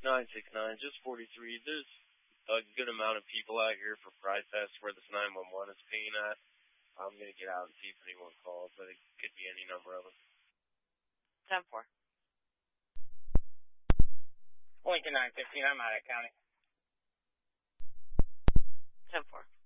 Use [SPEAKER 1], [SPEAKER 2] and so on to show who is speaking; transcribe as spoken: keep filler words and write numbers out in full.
[SPEAKER 1] nine six nine, just forty-three. There's a good amount of people out here for Pride Fest where this nine one one is paying at. I'm going to get out and see if anyone calls, but it could be any number of them.
[SPEAKER 2] ten four.
[SPEAKER 3] Lincoln nine fifteen, I'm out of county.
[SPEAKER 2] ten four.